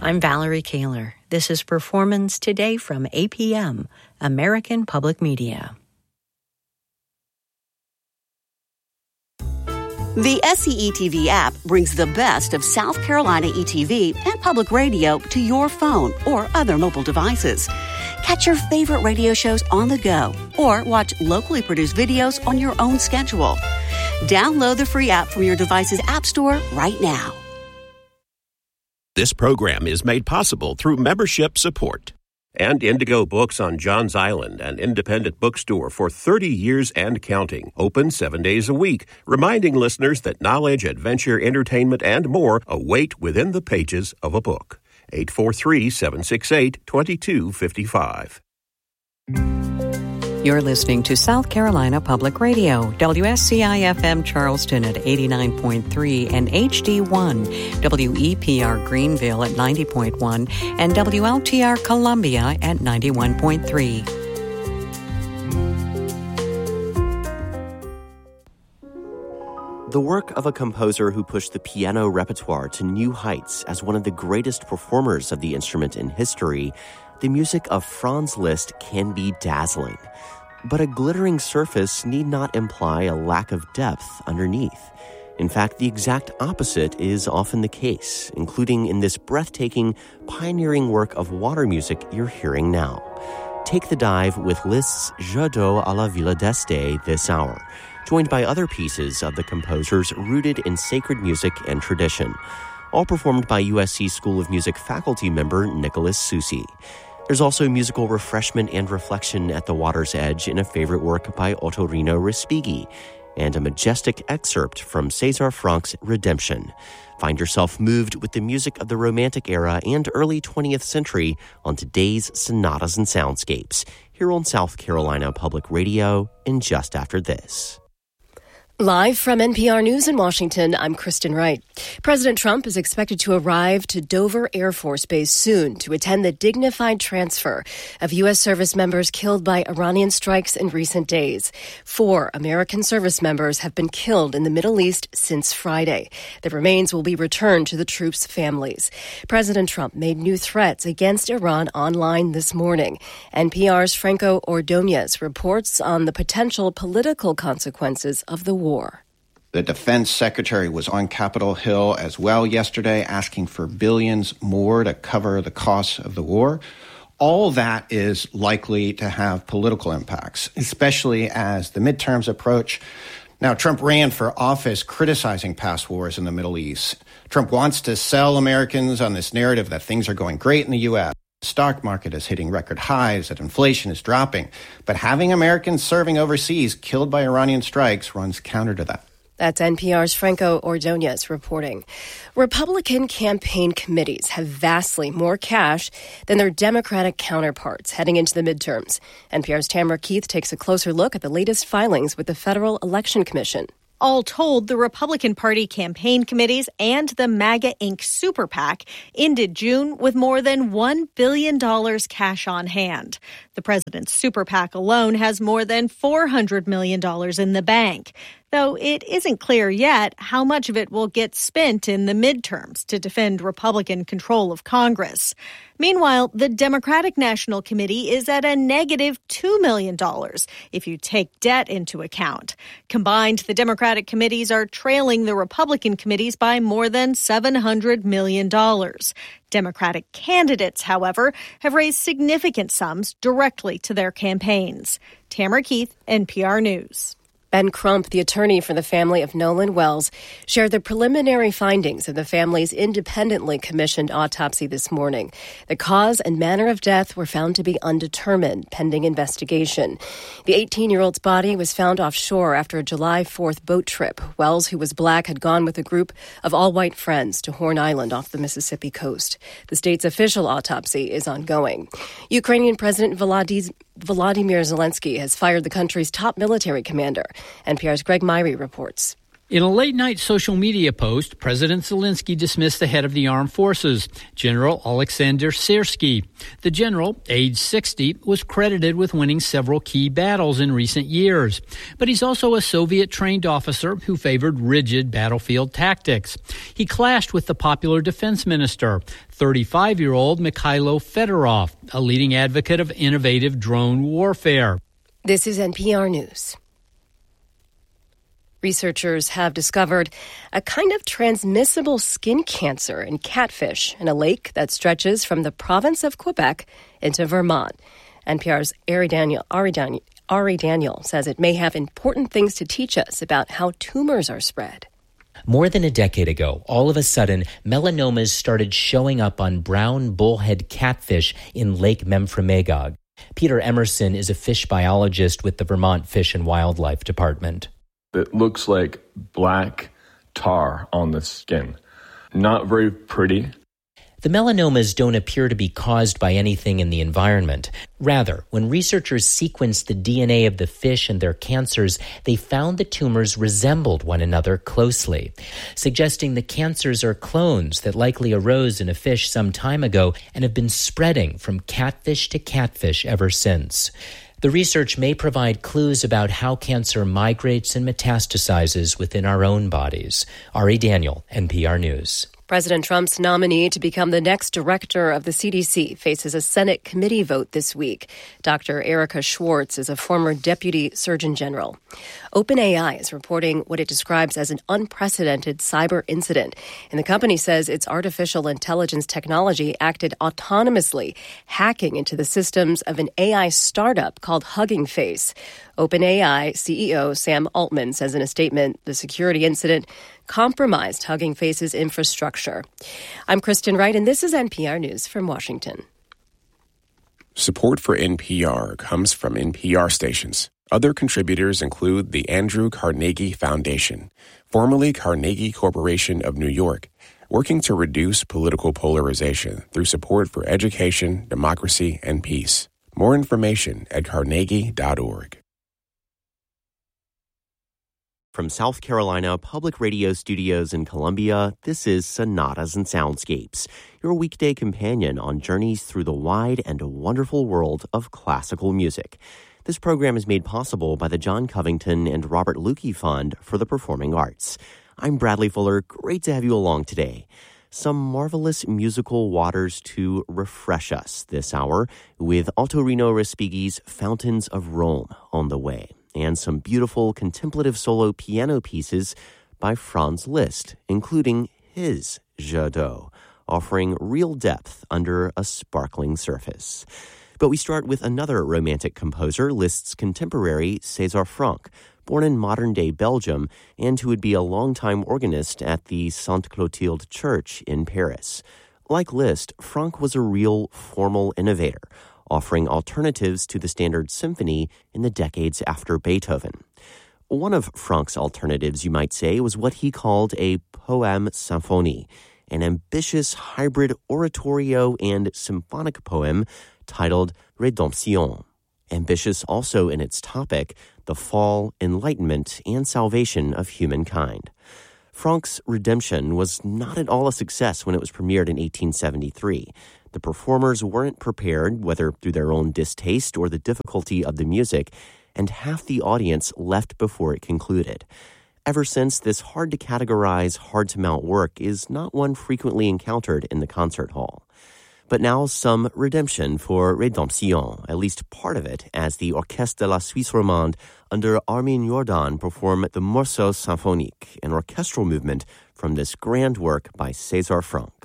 I'm Valerie Kaler. This is Performance Today from APM, American Public Media. The SCETV app brings the best of South Carolina ETV and public radio to your phone or other mobile devices. Catch your favorite radio shows on the go or watch locally produced videos on your own schedule. Download the free app from your device's app store right now. This program is made possible through membership support. And Indigo Books on Johns Island, an independent bookstore for 30 years and counting, open 7 days a week, reminding listeners that knowledge, adventure, entertainment, and more await within the pages of a book. 843-768-2255. You're listening to South Carolina Public Radio, WSCI-FM Charleston at 89.3 and HD1, WEPR Greenville at 90.1, and WLTR Columbia at 91.3. The work of a composer who pushed the piano repertoire to new heights as one of the greatest performers of the instrument in history, the music of Franz Liszt can be dazzling. But a glittering surface need not imply a lack of depth underneath. In fact, the exact opposite is often the case, including in this breathtaking, pioneering work of water music you're hearing now. Take the dive with Liszt's Jeu d'eau à la Villa d'Este this hour, joined by other pieces of the composers rooted in sacred music and tradition, all performed by USC School of Music faculty member Nicholas Soucy. There's also musical refreshment and reflection at the water's edge in a favorite work by Ottorino Respighi, and a majestic excerpt from César Franck's Redemption. Find yourself moved with the music of the Romantic era and early 20th century on today's Sonatas and Soundscapes, here on South Carolina Public Radio, and just after this. Live from NPR News in Washington, I'm Kristen Wright. President Trump is expected to arrive to Dover Air Force Base soon to attend the dignified transfer of U.S. service members killed by Iranian strikes in recent days. 4 American service members have been killed in the Middle East since Friday. Their remains will be returned to the troops' families. President Trump made new threats against Iran online this morning. NPR's Franco Ordonez reports on the potential political consequences of the war. The defense secretary was on Capitol Hill as well yesterday, asking for billions more to cover the costs of the war. All that is likely to have political impacts, especially as the midterms approach. Now, Trump ran for office criticizing past wars in the Middle East. Trump wants to sell Americans on this narrative that things are going great in the U.S. The stock market is hitting record highs, that inflation is dropping. But having Americans serving overseas killed by Iranian strikes runs counter to that. That's NPR's Franco Ordonez reporting. Republican campaign committees have vastly more cash than their Democratic counterparts heading into the midterms. NPR's Tamara Keith takes a closer look at the latest filings with the Federal Election Commission. All told, the Republican Party campaign committees and the MAGA Inc. Super PAC ended June with more than $1 billion cash on hand. The president's Super PAC alone has more than $400 million in the bank, though it isn't clear yet how much of it will get spent in the midterms to defend Republican control of Congress. Meanwhile, the Democratic National Committee is at a negative $2 million if you take debt into account. Combined, the Democratic committees are trailing the Republican committees by more than $700 million. Democratic candidates, however, have raised significant sums directly to their campaigns. Tamara Keith, NPR News. Ben Crump, the attorney for the family of Nolan Wells, shared the preliminary findings of the family's independently commissioned autopsy this morning. The cause and manner of death were found to be undetermined, pending investigation. The 18-year-old's body was found offshore after a July 4th boat trip. Wells, who was black, had gone with a group of all-white friends to Horn Island off the Mississippi coast. The state's official autopsy is ongoing. Ukrainian President Volodymyr Zelensky has fired the country's top military commander. NPR's Greg Myrie reports. In a late-night social media post, President Zelensky dismissed the head of the armed forces, General Alexander Syrsky. The general, aged 60, was credited with winning several key battles in recent years. But he's also a Soviet-trained officer who favored rigid battlefield tactics. He clashed with the popular defense minister, 35-year-old Mikhailo Fedorov, a leading advocate of innovative drone warfare. This is NPR News. Researchers have discovered a kind of transmissible skin cancer in catfish in a lake that stretches from the province of Quebec into Vermont. NPR's Ari Daniel says it may have important things to teach us about how tumors are spread. More than a decade ago, all of a sudden, melanomas started showing up on brown bullhead catfish in Lake Memphremagog. Peter Emerson is a fish biologist with the Vermont Fish and Wildlife Department. It looks like black tar on the skin. Not very pretty. The melanomas don't appear to be caused by anything in the environment. Rather, when researchers sequenced the DNA of the fish and their cancers, they found the tumors resembled one another closely, suggesting the cancers are clones that likely arose in a fish some time ago and have been spreading from catfish to catfish ever since. The research may provide clues about how cancer migrates and metastasizes within our own bodies. Ari Daniel, NPR News. President Trump's nominee to become the next director of the CDC faces a Senate committee vote this week. Dr. Erica Schwartz is a former deputy surgeon general. OpenAI is reporting what it describes as an unprecedented cyber incident, and the company says its artificial intelligence technology acted autonomously, hacking into the systems of an AI startup called Hugging Face. OpenAI CEO Sam Altman says in a statement the security incident compromised Hugging Face's infrastructure. I'm Kristen Wright, and this is NPR News from Washington. Support for NPR comes from NPR stations. Other contributors include the Andrew Carnegie Foundation, formerly Carnegie Corporation of New York, working to reduce political polarization through support for education, democracy, and peace. More information at carnegie.org. From South Carolina Public Radio Studios in Columbia, this is Sonatas and Soundscapes, your weekday companion on journeys through the wide and wonderful world of classical music. This program is made possible by the John Covington and Robert Lukey Fund for the Performing Arts. I'm Bradley Fuller. Great to have you along today. Some marvelous musical waters to refresh us this hour with Ottorino Respighi's Fountains of Rome on the way, and some beautiful contemplative solo piano pieces by Franz Liszt, including his Jeu d'eau, offering real depth under a sparkling surface. But we start with another romantic composer, Liszt's contemporary César Franck, born in modern-day Belgium and who would be a longtime organist at the Sainte Clotilde Church in Paris. Like Liszt, Franck was a real formal innovator, offering alternatives to the standard symphony in the decades after Beethoven. One of Franck's alternatives, you might say, was what he called a poème symphonie, an ambitious hybrid oratorio and symphonic poem titled Rédemption. Ambitious also in its topic, the fall, enlightenment, and salvation of humankind. Franck's Redemption was not at all a success when it was premiered in 1873. The performers weren't prepared, whether through their own distaste or the difficulty of the music, and half the audience left before it concluded. Ever since, this hard-to-categorize, hard-to-mount work is not one frequently encountered in the concert hall. But now some redemption for Rédemption, at least part of it, as the Orchestre de la Suisse Romande under Armin Jordan perform the Morceau Symphonique, an orchestral movement from this grand work by César Franck.